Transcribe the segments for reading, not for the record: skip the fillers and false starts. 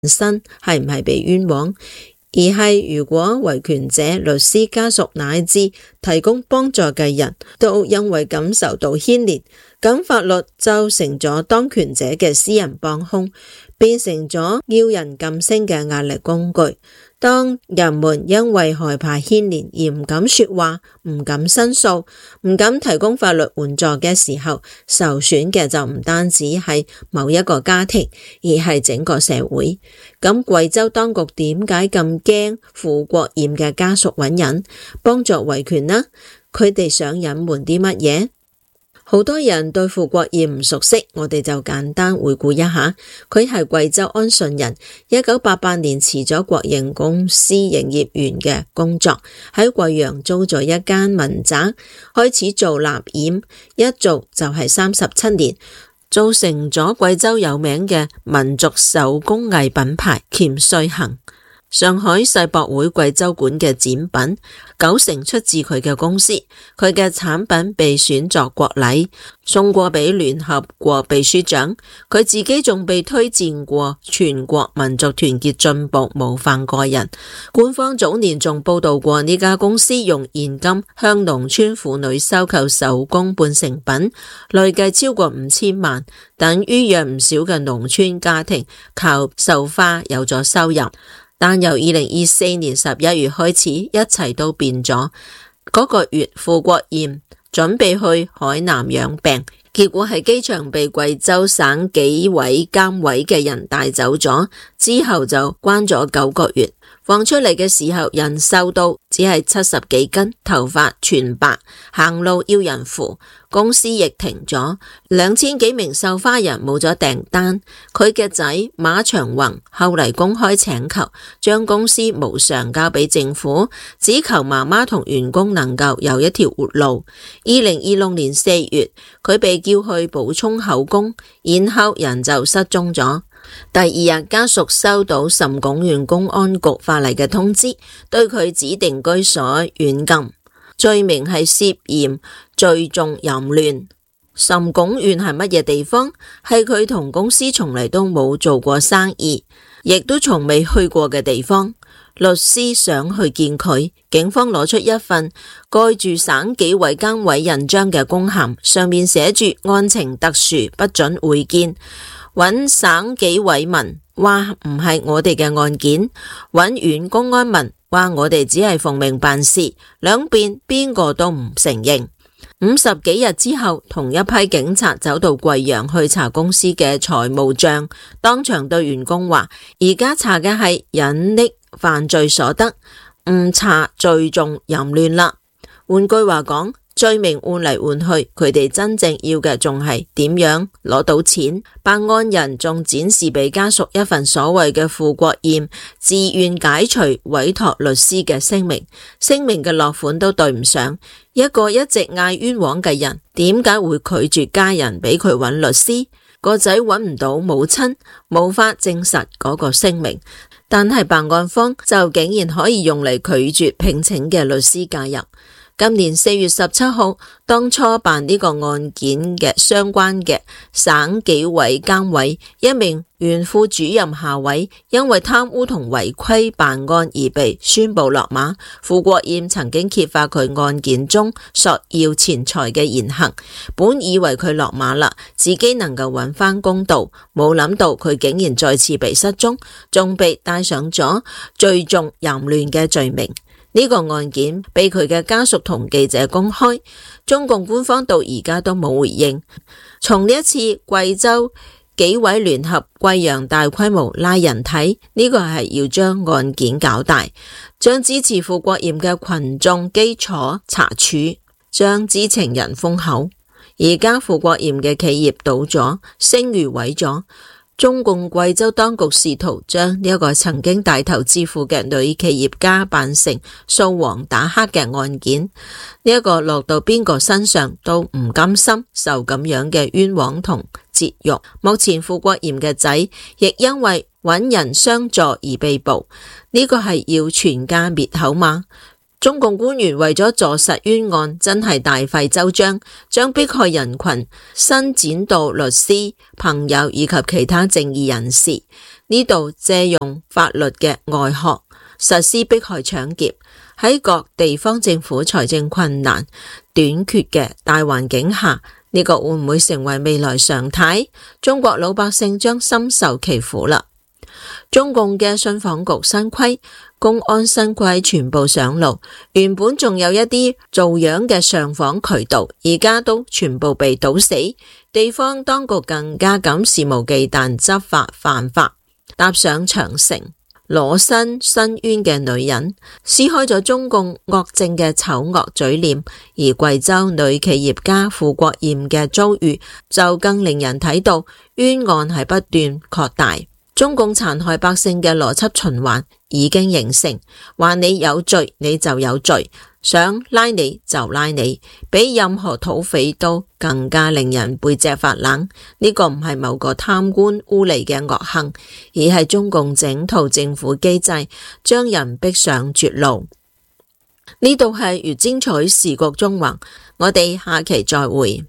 身係唔係被冤枉，而係如果維權者、律師家屬乃至提供幫助嘅人都因為感受到牽連，咁法律就成咗當權者嘅私人幫兇，變成咗要人噤聲嘅壓力工具。當人們因為害怕牽連而唔敢說話、唔敢申訴、唔敢提供法律援助嘅時候，受損嘅就唔單止係某一個家庭，而係整個社會。咁貴州當局點解咁驚傅國艷嘅家屬揾人幫助維權呢？佢哋想隱瞞啲乜嘢？好多人對傅國艷唔熟悉，我哋就簡單回顧一下。佢係貴州安順人，1988年辭咗國營公司營業員嘅工作，喺貴陽租咗一間民宅，開始做蠟染，一做就係37年，造成咗貴州有名嘅民族手工藝品牌黔穗行。上海世博會貴州館嘅展品90%出自佢嘅公司，佢嘅產品被選作國禮，送過俾聯合國秘書長，佢自己仲被推薦過全國民族團結進步模範個人。官方早年仲報道過呢家公司用現金向農村婦女收購手工半成品，累計超過5000萬，等於讓唔少嘅農村家庭靠繡花有咗收入。但由2024年11月開始，一切都變咗。嗰個月，傅國艷準備去海南養病，結果喺機場被貴州省紀委監委嘅人帶走咗，之後就關咗9個月。放出嚟嘅時候，人瘦到只係70幾斤，頭髮全白，行路要人扶，公司亦停咗，2000幾名繡花人冇咗訂單。佢嘅仔馬長宏後嚟公開請求，將公司無償交俾政府，只求媽媽同員工能夠有一條活路。2026年4月，佢被叫去補充口供，然後人就失蹤咗。第二日，家屬收到岑鞏縣公安局發嚟嘅通知，對佢指定居所軟禁，罪名係涉嫌聚眾淫亂。岑鞏縣係乜嘢地方？係佢同公司從嚟都冇做過生意，亦都從未去過嘅地方。律師想去見佢，警方攞出一份蓋住省紀委監委印章嘅公函，上面寫住案情特殊，不准會見。揾省紀委問話唔係我哋嘅案件，揾縣公安問話我哋只係奉命辦事，兩邊邊個都唔承認。50幾日之後，同一批警察走到貴陽去查公司嘅財務賬，當場對員工話：而家查嘅係隱匿犯罪所得，唔查聚眾淫亂啦。換句話講，罪名換嚟換去，佢哋真正要嘅仲係點樣攞到錢。辦案人仲展示俾家屬一份所謂嘅傅國艷自願解除委託律師嘅聲明，聲明嘅落款都對唔上。一個一直嗌冤枉嘅人，點解會拒絕家人俾佢揾律師？個仔揾唔到母親，無法證實嗰個聲明，但係辦案方就竟然可以用嚟拒絕聘請嘅律師介入。今年4月17號，當初辦呢個案件嘅相關嘅省紀委監委一名原副主任下委，因為貪污同違規辦案而被宣布落馬。傅國艷曾經揭發佢案件中索要錢財嘅言行，本以為佢落馬啦，自己能夠揾翻公道，冇諗到佢竟然再次被失蹤，仲被帶上咗聚眾淫亂嘅罪名。呢個案件被佢嘅家屬同記者公開，中共官方到而家都冇回應。從呢一次貴州紀委聯合貴陽大規模拉人睇，呢個係要將案件搞大，將支持傅國艷嘅群眾基礎查處，將知情人封口。而家傅國艷嘅企業倒咗，聲譽毀咗。中共貴州當局試圖將呢一個曾經帶頭致富嘅女企業家辦成掃黃打黑嘅案件，呢一個落到邊個身上都唔甘心受咁樣嘅冤枉同折辱。目前傅國艷嘅仔亦因為揾人相助而被捕，呢個係要全家滅口嗎？中共官員為咗坐實冤案，真係大費周章，將迫害人群伸展到律師、朋友以及其他正義人士。 呢度借用法律嘅外殼實施迫害搶劫，喺各地方政府財政困難短缺嘅大環境下，呢個會唔會成為未來常態？中國老百姓將深受其苦啦。中共嘅信訪局新規、公安新規全部上路，原本仲有一啲做樣嘅上訪渠道，而家都全部被堵死。地方當局更加咁肆無忌貴執法犯法，搭上長城裸身申冤嘅女人，撕開咗中共惡政嘅醜惡嘴臉。而貴州女企業家傅國艷嘅遭遇就更令人睇到冤案係不斷擴大。中共殘害百姓嘅邏輯循環已經形成，話你有罪你就有罪，想拉你就拉你，比任何土匪都更加令人背脊發冷。呢個唔係某個貪官污吏嘅惡行，而係中共整套政府機制將人逼上絕路。呢度係粵精彩時局中橫，我哋下期再會。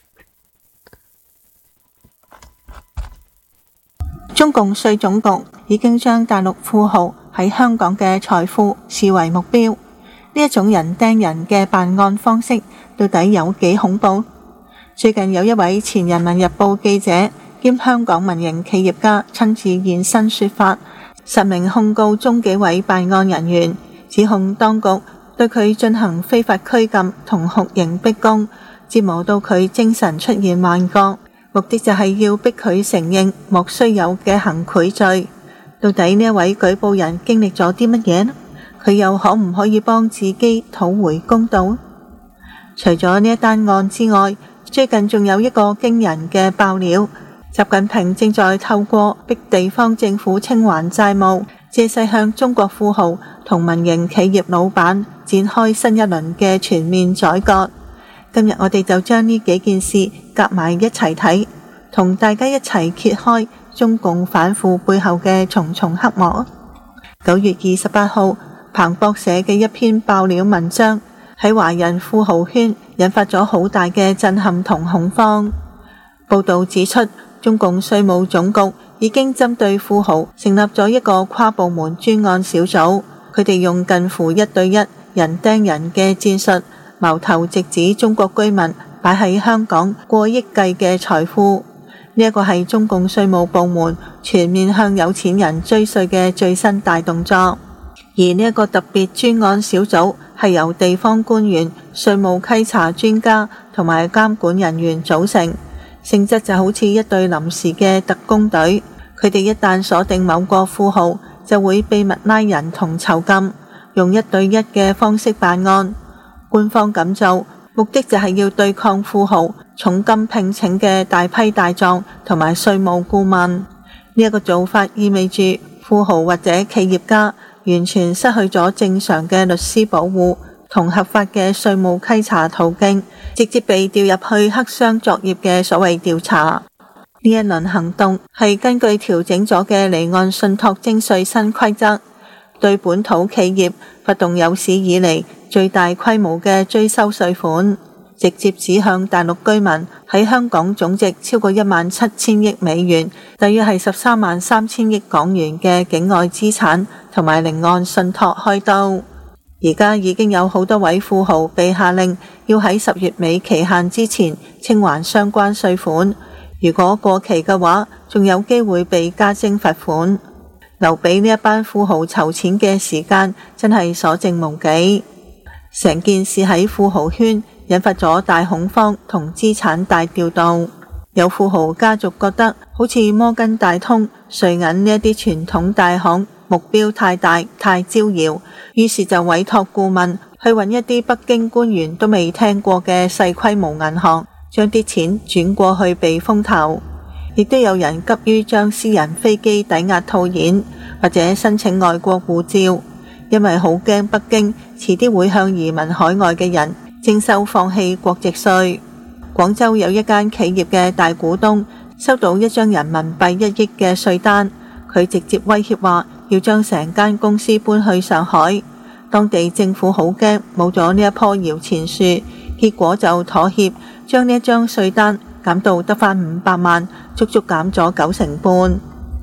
中共稅總局已經將大陸富豪喺香港嘅財富視為目標，呢一種人盯人嘅辦案方式到底有幾恐怖？最近有一位前人民日報記者兼香港民營企業家親自現身說法，實名控告中幾位辦案人員，指控當局對佢進行非法拘禁同酷刑逼供，折磨到佢精神出現幻覺，目的就係要逼佢承認莫須有嘅行賄罪。到底呢一位舉報人經歷咗啲乜嘢呢？佢又可唔可以幫自己討回公道？除咗呢一單案之外，最近仲有一個驚人嘅爆料，習近平正在透過逼地方政府清還債務，借勢向中國富豪同民營企業老闆展開新一輪嘅全面改革。今日我哋就將呢幾件事夾埋一齊睇，同大家一齊揭開中共反腐背後嘅重重黑幕。9月28號，彭博社嘅一篇爆料文章喺華人富豪圈引發咗好大嘅震撼同恐慌。報道指出，中共稅務總局已經針對富豪成立咗一個跨部門專案小組，佢哋用近乎1對1人盯人嘅戰術，矛頭直指中國居民擺喺香港過億計嘅財富。呢一個係中共稅務部門全面向有錢人追稅嘅最新大動作。而呢一個特別專案小組係由地方官員、稅務稽查專家同埋監管人員組成，性質就好似一隊臨時嘅特工隊。佢哋一旦鎖定某個富豪，就會秘密拉人同囚禁，用1對1嘅方式辦案。官方咁做，目的就係要對抗富豪重金聘請嘅大批大狀同埋稅務顧問。呢一個做法意味住富豪或者企業家完全失去咗正常嘅律師保護同合法嘅稅務稽查途徑，直接被調入去黑箱作業嘅所謂調查。呢一輪行動係根據調整咗嘅離岸信託徵稅新規則，對本土企業發動有史以嚟最大規模嘅追收稅款，直接指向大陸居民喺香港總值超過17000億美元，大約係133000億港元嘅境外資產同埋離岸信託開刀。而家已經有好多位富豪被下令要喺10月尾期限之前清還相關稅款，如果過期嘅話，仲有機會被加徵罰款。留俾呢一班富豪籌錢嘅時間真係所剩無幾。成件事喺富豪圈引發咗大恐慌同資產大調動。有富豪家族覺得好似摩根大通、瑞銀呢一啲傳統大行目標太大太招搖，於是就委託顧問去揾一啲北京官員都未聽過嘅細規模銀行，將啲錢轉過去避風頭。亦都有人急於將私人飛機抵押套現或者申請外國護照，因為好驚北京遲啲會向移民海外嘅人徵收放棄國籍稅。廣州有一間企業嘅大股東收到一張人民幣1億嘅稅單，佢直接威脅話要將成間公司搬去上海。當地政府好驚冇咗呢一棵搖錢樹，結果就妥協，將呢一張稅單減到得返500萬，足足減咗90%。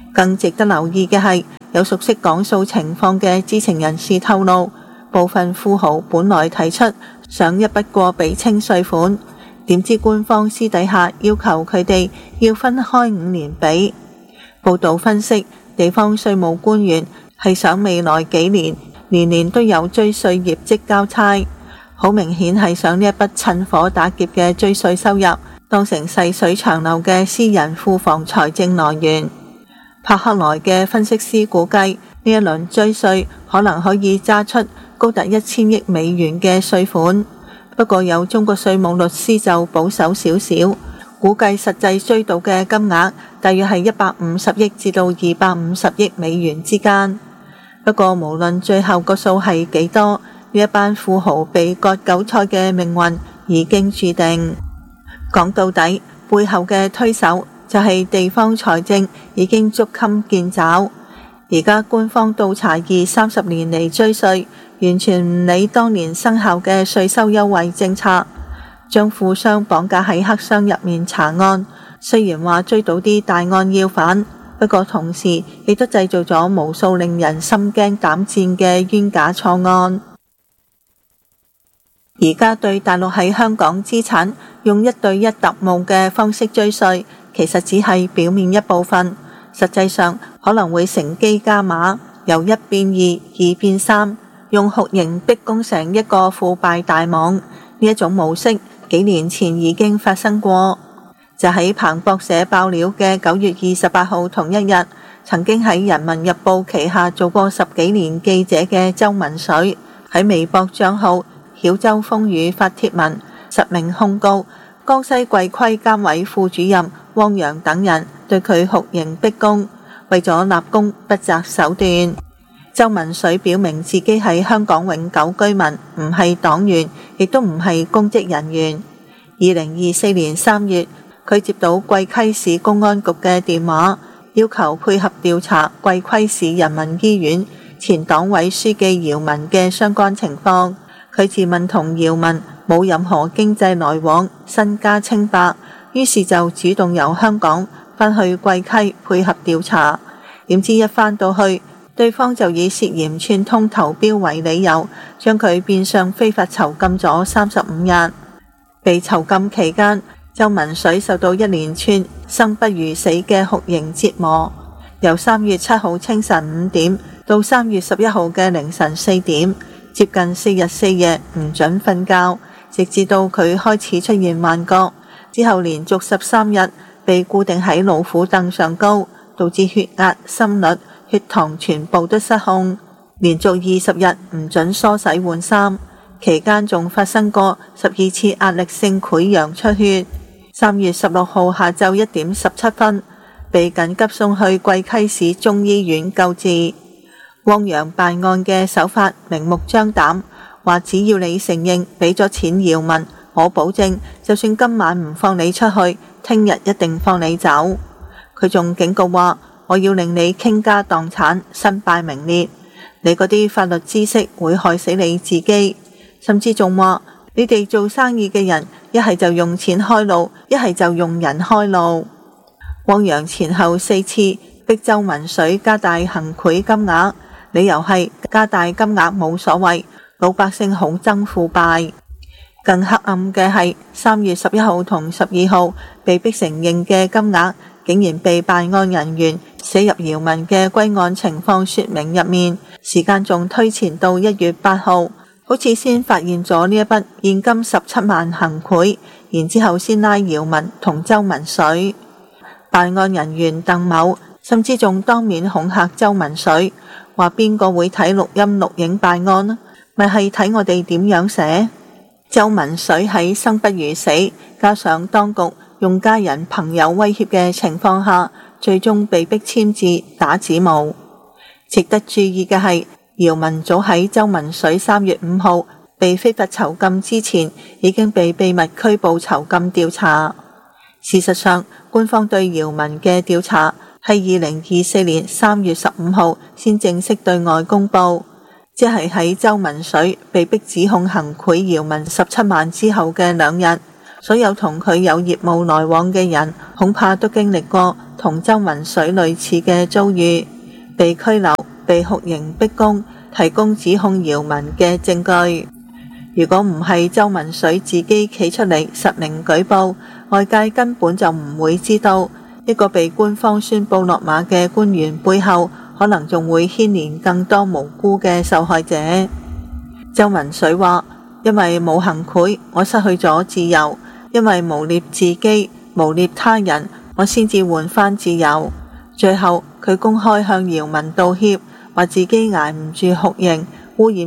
更值得留意嘅係，有熟悉港數情況嘅知情人士透露，部分富豪本來提出想一筆過俾清稅款，點知官方私底下要求佢哋要分開5年俾。報道分析，地方稅務官員係想未來幾年年年都有追稅業績交差，好明顯係想呢一筆趁火打劫嘅追稅收入當成細水長流嘅私人庫房財政來源。柏克萊嘅分析師估計，呢一輪追稅可能可以揸出高達1000億美元嘅稅款，不過有中國稅務律師就保守少少，估計實際追到嘅金額大約係150億至到250億美元之間。不過無論最後個數係幾多，呢一班富豪被割韭菜嘅命運已經注定。講到底，背後嘅推手就係地方財政已經捉襟見肘，而家官方倒查20-30年嚟追稅，完全唔理當年生效嘅稅收優惠政策，將富商綁架喺黑箱入面查案。雖然話追到啲大案要犯，不過同時亦都製造咗無數令人心驚膽戰嘅冤假錯案。而家對大陸喺香港資產用1對1特務嘅方式追稅，其實只係表面一部分，實際上可能會乘機加碼，由1變2，2變3，用酷刑逼供成一個腐敗大網。呢一種模式幾年前已經發生過，就喺彭博社爆料嘅9月28號同一日，曾經喺人民日報旗下做過10幾年記者嘅周文水，喺微博帳號曉州風雨發帖文，實名控告江西貴規監委副主任汪洋等人對佢酷刑逼供，為咗立功不擇手段。周文水表明自己係香港永久居民，唔係黨員，亦都唔係公職人員。2024年3月，佢接到貴溪市公安局嘅電話，要求配合調查貴溪市人民醫院前黨委書記姚文嘅相關情況。佢自問同姚文冇任何經濟來往，身家清白，於是就主動由香港返去貴溪配合調查。點知一返到去，對方就以涉嫌串通投標為理由，將佢變相非法囚禁咗35日。被囚禁期間，周文水受到一連串生不如死嘅酷刑折磨，由3月7號清晨5點到3月11號嘅凌晨4點，接近4日4夜唔准瞓覺，直至到佢開始出現幻覺，之後連續13日被固定喺老虎凳上高，導致血壓、心率、血糖全部都失控，連續20日唔准梳洗換衫，期間仲發生過12次壓力性潰瘍出血。3月16號下晝1點17分，被緊急送去貴溪市中醫院救治。汪洋辦案嘅手法明目張膽，話只要你承認俾咗錢姚文，我保證就算今晚唔放你出去，聽日一定放你走。佢仲警告話，我要令你傾家蕩產，身敗名裂，你嗰啲法律知識會害死你自己。甚至仲話，你哋做生意嘅人一係就用錢開路，一係就用人開路。汪洋前後4次逼周文水加大行賄金額，理由係加大金額冇所謂，老百姓好憎腐敗。更黑暗嘅係3月11號同12號被逼承認嘅金額，竟然被辦案人員寫入姚文嘅歸案情況說明入面，時間仲推前到1月8號，好似先發現咗呢一筆現金17萬行賄，然之後先拉姚文同周文水。辦案人員鄧某甚至仲當面恐嚇周文水，話邊個會睇錄音錄影辦案呢？咪係睇我哋點樣寫。周文水喺生不如死，加上當局用家人朋友威脅嘅情況下，最終被逼簽字打指模。值得注意嘅係，姚文早喺周文水3月5號被非法囚禁之前，已經被秘密拘捕囚禁調查。事實上，官方對姚文嘅調查係2024年3月15號先正式對外公佈，即係喺周文水被逼指控行賄姚文17萬之後嘅2日， 所有同佢有業務來往嘅人，恐怕都經歷過同周文水類似嘅遭遇，被拘留、被酷刑逼供，提供指控姚文嘅證據。如果唔係周文水自己企出嚟實名舉報，外界根本就唔會知道一個被官方宣布落馬嘅官員背後，可能仲會牽連更多無辜嘅受害者。周文水話：因為冇行賄，我失去咗自由；因為誣衊自己、誣衊他人，我先至換返自由。最後佢公開向姚文道歉，話自己捱唔住酷刑，污染